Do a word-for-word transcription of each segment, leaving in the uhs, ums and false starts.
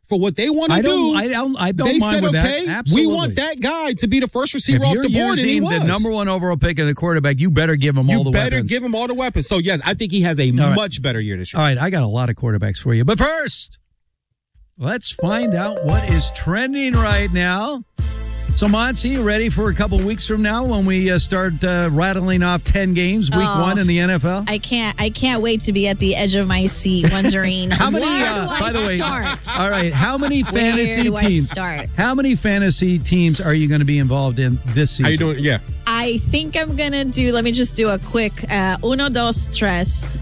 for what they want to do. I don't. I don't they mind said, with okay, that. we want that guy to be the first receiver if off you're the board, and he using was. the number one overall pick and the quarterback, you better give him you all the better weapons. give him all the weapons. So yes, I think he has a All right. much better year this year. All right, I got a lot of quarterbacks for you, but first, let's find out what is trending right now. So, Monty, you ready for a couple weeks from now when we uh, start uh, rattling off ten games, week Oh, one in the N F L? I can't. I can't wait to be at the edge of my seat, wondering How many? where Uh, do I by the way, start? all right. How many fantasy Where do I teams? start? How many fantasy teams are you going to be involved in this season? How you doing? Yeah. I think I'm gonna do. Let me just do a quick uh, uno, dos, tres,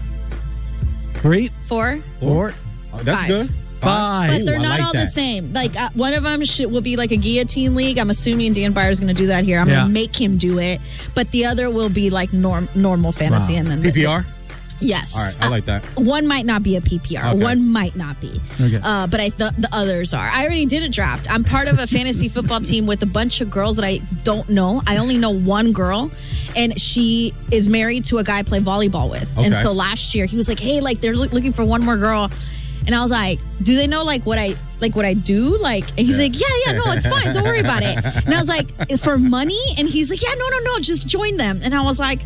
Three, four. four, Oh, that's Five. good. five. But they're Ooh, I not like all the that. same. Like uh, one of them should, will be like a guillotine league. I'm assuming Dan Byers is going to do that here. I'm Yeah. going to make him do it. But the other will be like norm, normal fantasy, Wow. and then P P R. yes, All right, I like that. Uh, one might not be a P P R. Okay. One might not be. Okay. Uh, but I th- the others are. I already did a draft. I'm part of a fantasy football team with a bunch of girls that I don't know. I only know one girl, and she is married to a guy I play volleyball with. And Okay. so last year he was like, "Hey, like they're loo- looking for one more girl." And I was like, "Do they know like what I like what I do?" Like, and he's like, "Yeah, yeah, no, it's fine. Don't worry about it." And I was like, "For money?" And he's like, "Yeah, no, no, no, just join them." And I was like,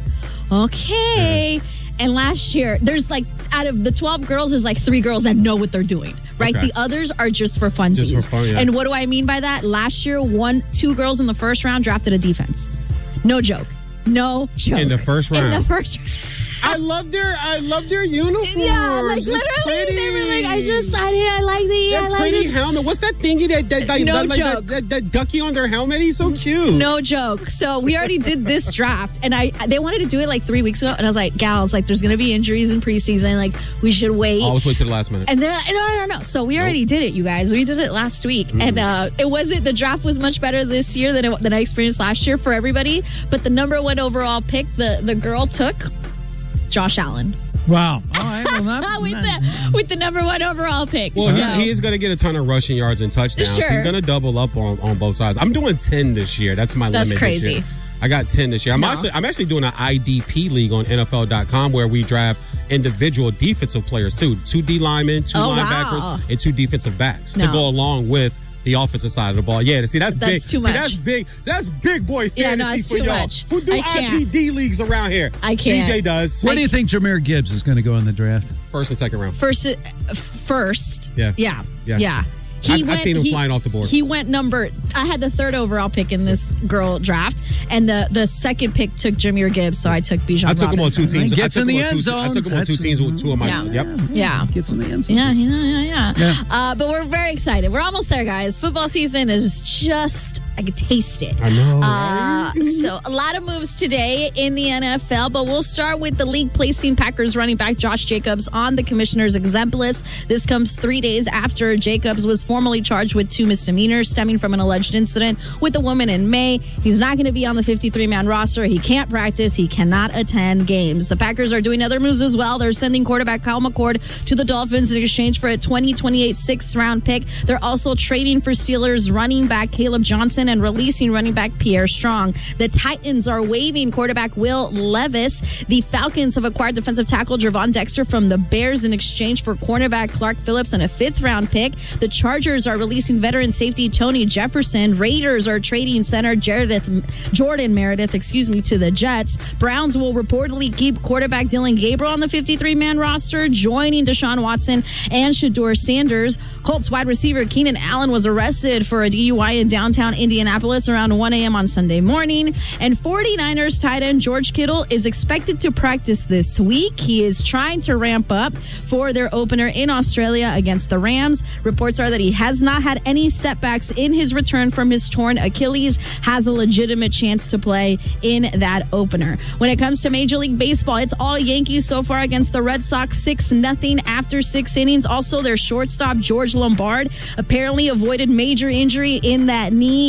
"Okay." And last year, there's like out of the twelve girls, there's like three girls that know what they're doing, right? Okay. The others are just for funsies. Just for fun, yeah. And what do I mean by that? Last year, one, two girls in the first round drafted a defense. No joke. No joke. In the first In round. the first round. I love their I love their uniforms. Yeah, like It's literally, they were like, I pretty. just decided I like the, That I like pretty this. helmet. What's that thingy that that, that, No that, like, joke. that, that, that ducky on their helmet? He's so cute. No joke. So we already did this draft, and I they wanted to do it like three weeks ago, and I was like, gals, like there's gonna be injuries in preseason, like we should wait. Always wait to the last minute. And then no, no, no. So we already did it, you guys. We did it last week, Mm. and uh, it wasn't. The draft was much better this year than it, than I experienced last year for everybody. But the number one overall pick, the the girl took Josh Allen Wow. All right. Well, not, with the with the number one overall pick. Well, so, he, he is going to get a ton of rushing yards and touchdowns. Sure. He's going to double up on, on both sides. I'm doing ten this year. That's my That's limit. crazy. This year. I got ten this year. I'm No. actually I'm actually doing an I D P league on N F L dot com where we draft individual defensive players too, two D linemen, two Oh, linebackers, wow. and two defensive backs to No. go along with the offensive side of the ball. Yeah, see that's, That's big. too See, much. that's big. That's big boy fantasy Yeah, no, it's for too y'all. much. Who do I can't. I P D leagues around here? I can't. D J does. Where do you think Jahmyr Gibbs is going to go in the draft? First and second round. First, uh, first, Yeah. yeah, Yeah. yeah. I've- I've seen him flying off the board. He went number. I had the third overall pick in this girl draft, and the the second pick took Jahmyr Gibbs, so I took Bijan. I took him on two Robinson. teams. Gets I took in the him on end two, zone. I took him on two That's- teams with two of my. Yeah. Yep. Yeah. Gets in the end zone. Yeah, yeah, yeah, yeah. Yeah. Uh, but we're very excited. We're almost there, guys. Football season is just, I can taste it. I know. Uh, so a lot of moves today in the N F L, but we'll start with the league placing Packers running back Josh Jacobs on the commissioner's exempt list. This comes three days after Jacobs was formally charged with two misdemeanors stemming from an alleged incident with a woman in May. He's not going to be on the fifty-three man roster. He can't practice. He cannot attend games. The Packers are doing other moves as well. They're sending quarterback Kyle McCord to the Dolphins in exchange for a twenty twenty-eight sixth round pick. They're also trading for Steelers running back Caleb Johnson and releasing running back Pierre Strong. The Titans are waiving quarterback Will Levis. The Falcons have acquired defensive tackle Gervon Dexter from the Bears in exchange for cornerback Clark Phillips and a fifth round pick. The Chargers are releasing veteran safety Tony Jefferson. Raiders are trading center Jaredith, Jordan Meredith, excuse me, to the Jets. Browns will reportedly keep quarterback Dylan Gabriel on the fifty-three man roster, joining Deshaun Watson and Shedeur Sanders. Colts wide receiver Keenan Allen was arrested for a D U I in downtown Indianapolis around one a.m. on Sunday morning. And 49ers tight end George Kittle is expected to practice this week. He is trying to ramp up for their opener in Australia against the Rams. Reports are that he has not had any setbacks in his return from his torn Achilles, has a legitimate chance to play in that opener. When it comes to Major League Baseball, it's all Yankees so far against the Red Sox, six nothing after six innings. Also, their shortstop George Lombard apparently avoided major injury in that knee.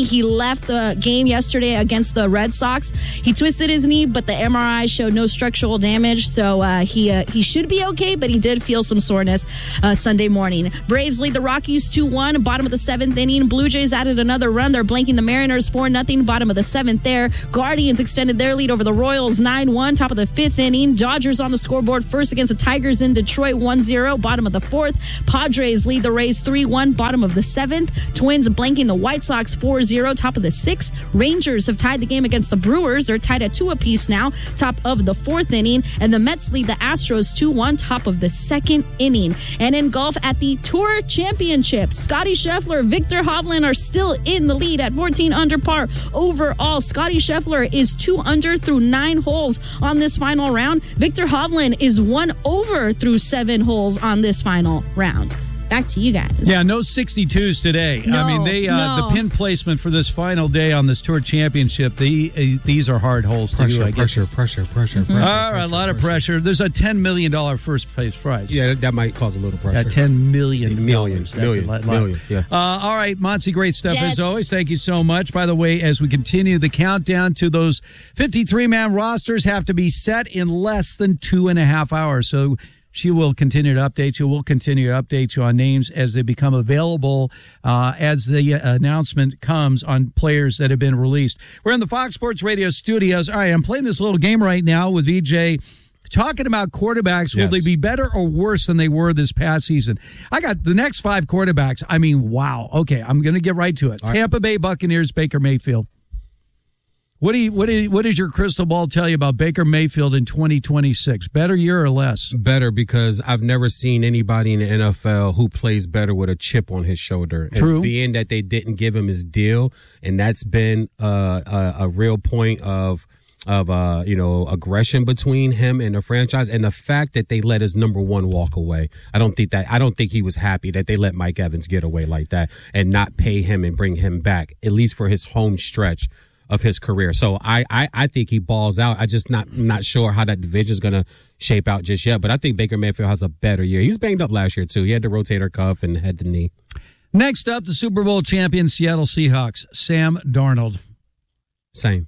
He left the game yesterday against the Red Sox. He twisted his knee, but the M R I showed no structural damage, so uh, he uh, he should be okay, but he did feel some soreness uh, Sunday morning. Braves lead the Rockies two one, bottom of the seventh inning. Blue Jays added another run. They're blanking the Mariners four nothing, bottom of the seventh there. Guardians extended their lead over the Royals nine one, top of the fifth inning. Dodgers on the scoreboard first against the Tigers in Detroit one zero, bottom of the fourth. Padres lead the Rays three one, bottom of the seventh. Twins blanking the White Sox four zero, top of the sixth. Rangers have tied the game against the Brewers. They're tied at two apiece now, top of the fourth inning. And the Mets lead the Astros two one, top of the second inning. And in golf at the Tour Championship, Scottie Scheffler, Victor Hovland are still in the lead at fourteen under par. Overall, Scottie Scheffler is two under through nine holes on this final round. Victor Hovland is one over through seven holes on this final round. Back to you guys. Yeah, no sixty-twos today. No, I mean, they uh, no. the pin placement for this final day on this Tour Championship, they, uh, these are hard holes to Pressure, do, I guess. pressure, pressure, pressure, Mm-hmm. pressure. All right, a lot of pressure. There's a ten million dollars first place prize. Yeah, that might cause a little pressure. Yeah, ten million dollars. Million, That's million, a lot, million, yeah. Uh, all right, Monty, great stuff Jess. as always. Thank you so much. By the way, as we continue the countdown to those fifty-three man rosters have to be set in less than two and a half hours. So she will continue to update you. We'll continue to update you on names as they become available uh, as the announcement comes on players that have been released. We're in the Fox Sports Radio studios. All right, I'm playing this little game right now with V J. Talking about quarterbacks, will Yes. they be better or worse than they were this past season? I got the next five quarterbacks. I mean, wow. Okay, I'm going to get right to it. All Tampa right. Bay Buccaneers, Baker Mayfield. What do you what do you, what does your crystal ball tell you about Baker Mayfield in twenty twenty-six? Better year or less? Better, because I've never seen anybody in the N F L who plays better with a chip on his shoulder. True. And being that they didn't give him his deal, and that's been uh, a, a real point of of uh, you know aggression between him and the franchise, and the fact that they let his number one walk away. I don't think that I don't think he was happy that they let Mike Evans get away like that and not pay him and bring him back, at least for his home stretch of his career. So I, I, I think he balls out. I just not not sure how that division is going to shape out just yet. But I think Baker Mayfield has a better year. He's banged up last year, too. He had the rotator cuff and had the knee. Next up, the Super Bowl champion Seattle Seahawks, Sam Darnold. Same.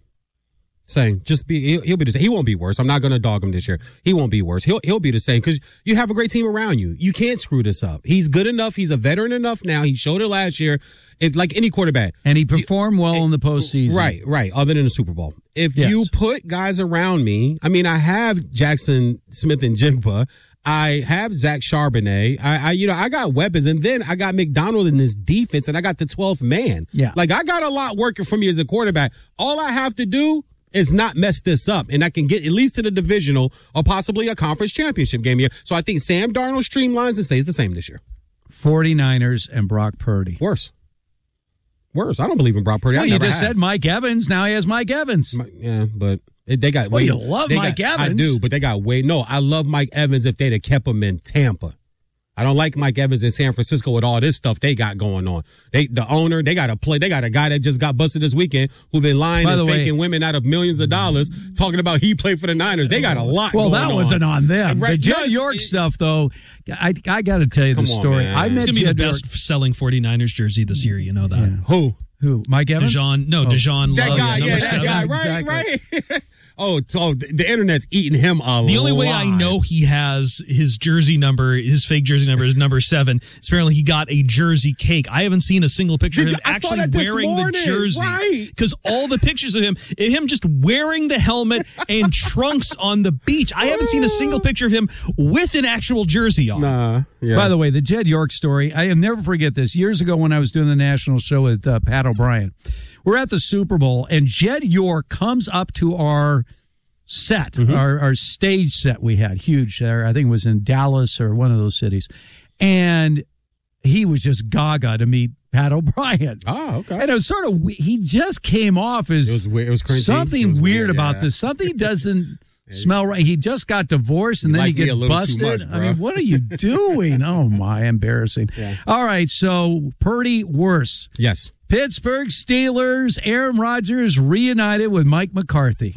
Same. Just be, he'll, he'll be the same. He won't be worse. I'm not going to dog him this year. He won't be worse. He'll, he'll be the same because you have a great team around you. You can't screw this up. He's good enough. He's a veteran enough now. He showed it last year. If like any quarterback. And he performed well you, in the postseason. Right, right. Other than the Super Bowl. If Yes. you put guys around me, I mean, I have Jackson Smith and Jigba. I have Zach Charbonnet. I, I, you know, I got weapons, and then I got McDonald in this defense, and I got the twelfth man. Yeah. Like, I got a lot working for me as a quarterback. All I have to do is not mess this up, and I can get at least to the divisional or possibly a conference championship game here. So I think Sam Darnold streamlines and stays the same this year. 49ers and Brock Purdy. Worse. Worse. I don't believe in Brock Purdy. Well, I you never just have. said Mike Evans. Now he has Mike Evans. My- yeah, but it, they got. Well, way, you love they Mike got, I Evans. do, but they got way. No, I love Mike Evans if they'd have kept him in Tampa. I don't like Mike Evans in San Francisco with all this stuff they got going on. They, the owner, they got a play. They got a guy that just got busted this weekend who been lying By and the way- faking women out of millions of dollars, talking about he played for the Niners. They got a lot. Well, going that wasn't on them. Right, The Jed no, York it- stuff, though, I, I got to tell you the Come on, story. man. I It's met It's going to be the Jed York- best-selling 49ers jersey this year. You know that. Yeah. Who? Who? Mike Evans? Dijon, no, Oh. Dijon That Love, guy, number yeah, that seven. guy, right, Exactly. right. oh, so the, the internet's eating him a The only way I lot. know he has his jersey number, his fake jersey number is number seven. Is apparently he got a jersey cake. I haven't seen a single picture of Did him you- I saw actually that this wearing the morning. jersey. Right. Because all the pictures of him, him just wearing the helmet and trunks on the beach. I haven't seen a single picture of him with an actual jersey on. Nah, yeah. By the way, the Jed York story, I will never forget this. Years ago when I was doing the national show with uh, Pat O'Brien, we're at the Super Bowl, and Jed York comes up to our set, Mm-hmm. our, our stage set we had, huge there. I think it was in Dallas or one of those cities. And he was just gaga to meet Pat O'Brien. Oh, okay. And it was sort of, we- he just came off as It was weird. It was cringy. something It was weird weird, about yeah. this. Something doesn't smell right. He just got divorced and You then like he me a gets little too busted. much, I bro. mean, what are you doing? Oh, my, embarrassing. Yeah. All right, so Purdy worse. Yes. Pittsburgh Steelers, Aaron Rodgers reunited with Mike McCarthy.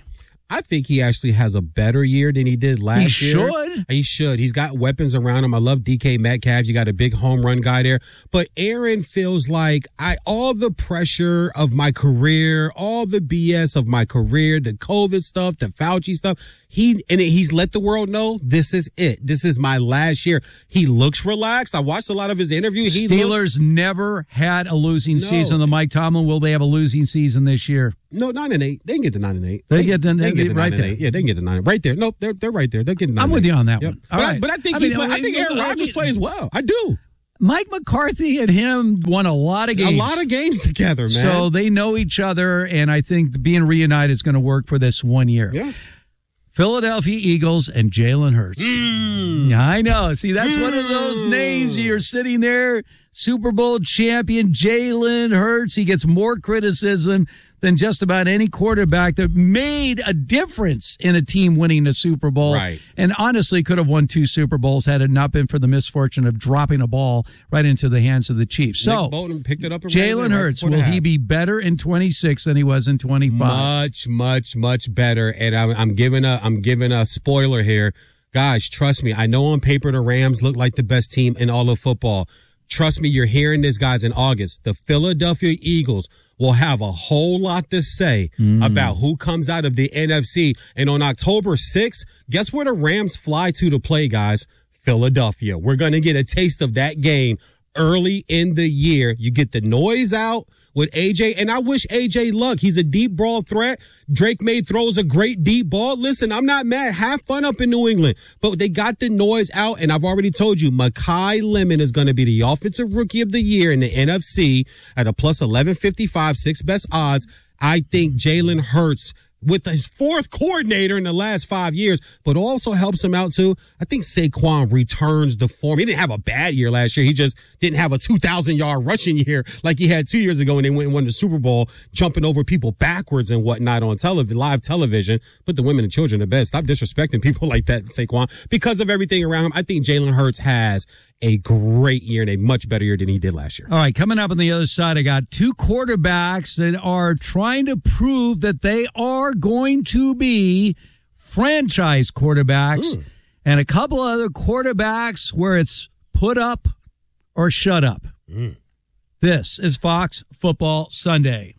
I think he actually has a better year than he did last He year. should. He should. He's got weapons around him. I love D K Metcalf. You got a big home run guy there. But Aaron feels like I all the pressure of my career, all the B S of my career, the COVID stuff, the Fauci stuff. He and he's let the world know this is it. This is my last year. He looks relaxed. I watched a lot of his interviews. He Steelers looks, never had a losing No. season. The Mike Tomlin, will they have a losing season this year? no nine and eight. They can get the nine and eight. They get the- they can get the right nine and there. eight. Yeah, they can get the nine right there. Nope, they're they're right there. They're getting. Nine I'm and with eight. you on that Yep. one. But, All I, right. but I think I he mean, play, I I think mean, Aaron I Rodgers mean- plays well. I do. Mike McCarthy and him won a lot of games. A lot of games together, man. So they know each other, and I think being reunited is going to work for this one year. yeah. Philadelphia Eagles and Jalen Hurts. Mm. Yeah, I know. See, that's one of those names. You're sitting there, Super Bowl champion Jalen Hurts. He gets more criticism than just about any quarterback that made a difference in a team winning a Super Bowl. Right. And honestly could have won two Super Bowls had it not been for the misfortune of dropping a ball right into the hands of the Chiefs. So, Nick Bolton picked it up. and ran it Jalen right Hurts, before the will he half. be better in twenty-six than he was in twenty-five? much, much, much better? And I'm, I'm giving a, I'm giving a spoiler here, guys. Trust me. I know on paper the Rams look like the best team in all of football. Trust me, you're hearing this, guys. In August, the Philadelphia Eagles will have a whole lot to say mm. about who comes out of the N F C. And on October sixth, guess where the Rams fly to to play, guys? Philadelphia. We're going to get a taste of that game early in the year. You get the noise out with A J, and I wish A J luck. He's a deep ball threat. Drake May throws a great deep ball. Listen, I'm not mad. Have fun up in New England. But they got the noise out, and I've already told you, Mekhi Lemon is going to be the offensive rookie of the year in the N F C at a plus eleven fifty-five, six best odds. I think Jalen Hurts, with his fourth coordinator in the last five years, but also helps him out too. I think Saquon returns the form. He didn't have a bad year last year. He just didn't have a two thousand yard rushing year like he had two years ago when they went and won the Super Bowl, jumping over people backwards and whatnot on television, live television. Put the women and children to bed. Stop disrespecting people like that, Saquon, because of everything around him. I think Jalen Hurts has a great year and a much better year than he did last year. All right, coming up on the other side, I got two quarterbacks that are trying to prove that they are going to be franchise quarterbacks, mm. and a couple other quarterbacks where it's put up or shut up. Mm. This is Fox Football Sunday.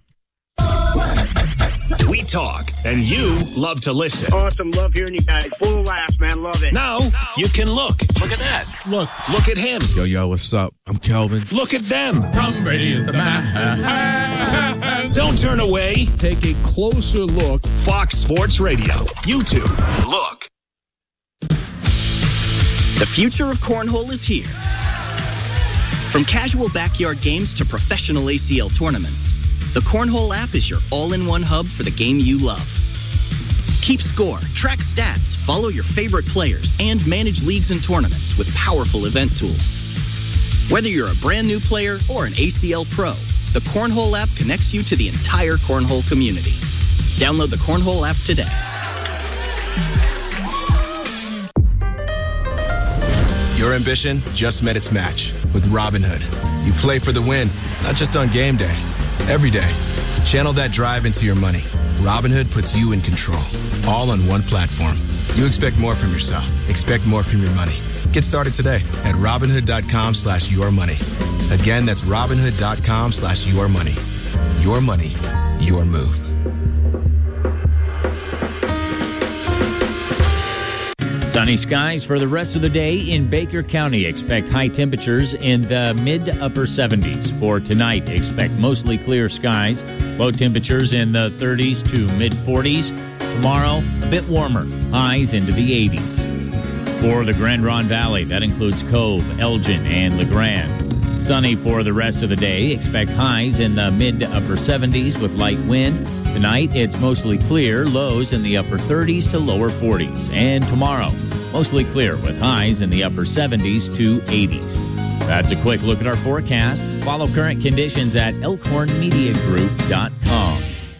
We talk, and you love to listen. Awesome. Love hearing you guys. Full of laughs, man. Love it. Now, you can look. Look at that. Look. Look at him. Yo, yo, what's up? I'm Kelvin. Look at them. Tom Brady is the man. Don't turn away. Take a closer look. Fox Sports Radio. YouTube. Look. The future of cornhole is here. From casual backyard games to professional A C L tournaments, the Cornhole app is your all-in-one hub for the game you love. Keep score, track stats, follow your favorite players, and manage leagues and tournaments with powerful event tools. Whether you're a brand new player or an A C L pro, the Cornhole app connects you to the entire Cornhole community. Download the Cornhole app today. Your ambition just met its match with Robinhood. You play for the win, not just on game day. Every day, channel that drive into your money. Robinhood puts you in control, all on one platform. You expect more from yourself. Expect more from your money. Get started today at Robinhood.com slash your money. Again, that's Robinhood.com slash your money. Your money, your move. Sunny skies for the rest of the day in Baker County. Expect high temperatures in the mid to upper seventies. For tonight, expect mostly clear skies. Low temperatures in the thirties to mid forties. Tomorrow, a bit warmer. Highs into the eighties. For the Grand Ronde Valley, that includes Cove, Elgin, and LeGrand. Sunny for the rest of the day. Expect highs in the mid to upper seventies with light wind. Tonight, it's mostly clear. Lows in the upper thirties to lower forties. And tomorrow, mostly clear with highs in the upper seventies to eighties. That's a quick look at our forecast. Follow current conditions at elkhorn media group dot com.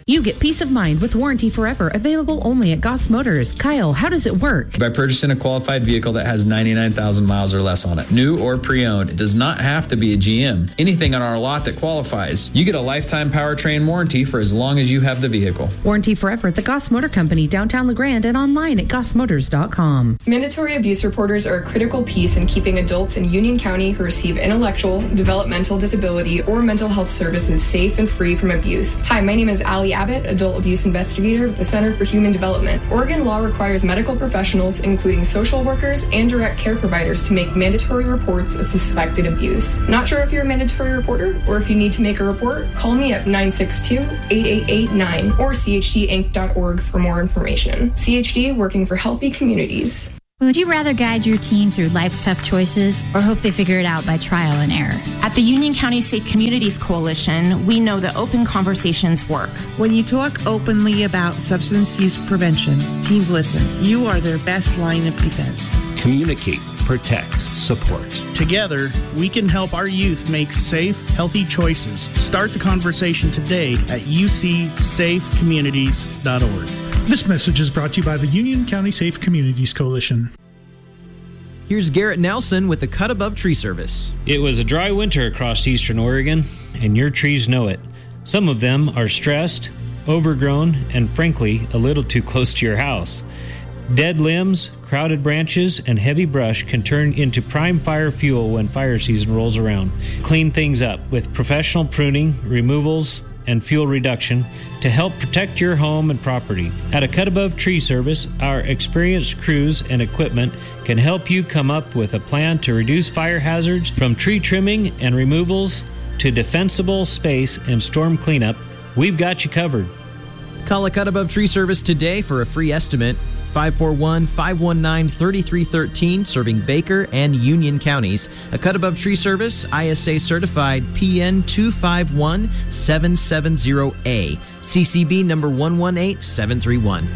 You get peace of mind with Warranty Forever, available only at Goss Motors. Kyle, how does it work? By purchasing a qualified vehicle that has ninety-nine thousand miles or less on it, new or pre-owned. It does not have to be a G M. Anything on our lot that qualifies. You get a lifetime powertrain warranty for as long as you have the vehicle. Warranty Forever at the Goss Motor Company, downtown LeGrand, and online at goss motors dot com. Mandatory abuse reporters are a critical piece in keeping adults in Union County who receive intellectual, developmental disability, or mental health services safe and free from abuse. Hi, my name is Allie Abbott, Adult Abuse Investigator with the Center for Human Development. Oregon law requires medical professionals, including social workers and direct care providers, to make mandatory reports of suspected abuse. Not sure if you're a mandatory reporter or if you need to make a report? Call me at nine six two, eight eight eight nine or c h d inc dot org for more information. C H D, working for healthy communities. Would you rather guide your teen through life's tough choices or hope they figure it out by trial and error? At the Union County Safe Communities Coalition, we know that open conversations work. When you talk openly about substance use prevention, teens listen. You are their best line of defense. Communicate, protect, support. Together, we can help our youth make safe, healthy choices. Start the conversation today at u c safe communities dot org. This message is brought to you by the Union County Safe Communities Coalition. Here's Garrett Nelson with the Cut Above Tree Service. It was a dry winter across eastern Oregon, and your trees know it. Some of them are stressed, overgrown, and frankly, a little too close to your house. Dead limbs, crowded branches, and heavy brush can turn into prime fire fuel when fire season rolls around. Clean things up with professional pruning, removals, and fuel reduction to help protect your home and property. At a Cut Above Tree Service, our experienced crews and equipment can help you come up with a plan to reduce fire hazards, from tree trimming and removals to defensible space and storm cleanup. We've got you covered. Call a Cut Above Tree Service today for a free estimate. five four one, five one nine, three three one three, serving Baker and Union counties. A Cut Above Tree Service, I S A certified, P N two five one seven seven zero A, C C B number one one eight seven three one.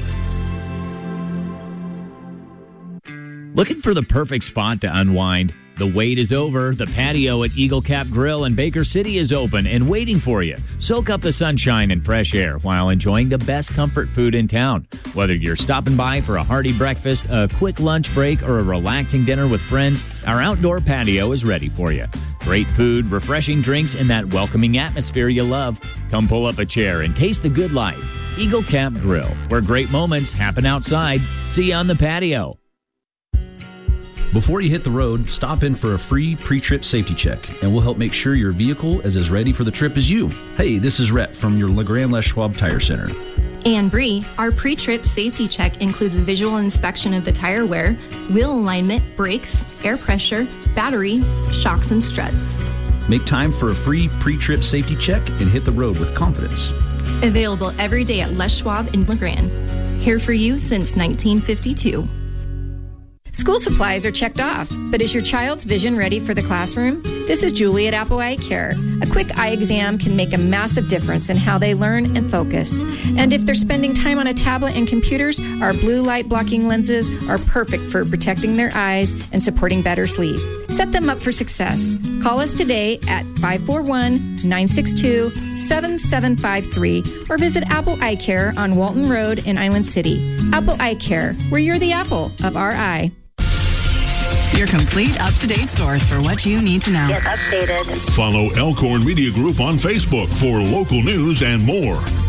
Looking for the perfect spot to unwind? The wait is over. The patio at Eagle Cap Grill in Baker City is open and waiting for you. Soak up the sunshine and fresh air while enjoying the best comfort food in town. Whether you're stopping by for a hearty breakfast, a quick lunch break, or a relaxing dinner with friends, our outdoor patio is ready for you. Great food, refreshing drinks, and that welcoming atmosphere you love. Come pull up a chair and taste the good life. Eagle Cap Grill, where great moments happen outside. See you on the patio. Before you hit the road, stop in for a free pre-trip safety check, and we'll help make sure your vehicle is as ready for the trip as you. Hey, this is Rhett from your LeGrand Les Schwab Tire Center. And Bree, our pre-trip safety check includes a visual inspection of the tire wear, wheel alignment, brakes, air pressure, battery, shocks, and struts. Make time for a free pre-trip safety check and hit the road with confidence. Available every day at Les Schwab in LeGrand. Here for you since nineteen fifty-two. School supplies are checked off, but is your child's vision ready for the classroom? This is Julie at Apple Eye Care. A quick eye exam can make a massive difference in how they learn and focus. And if they're spending time on a tablet and computers, our blue light blocking lenses are perfect for protecting their eyes and supporting better sleep. Set them up for success. Call us today at five four one, nine six two, seven seven five three or visit Apple Eye Care on Walton Road in Island City. Apple Eye Care, where you're the apple of our eye. Your complete up-to-date source for what you need to know. Get updated. Follow Elkhorn Media Group on Facebook for local news and more.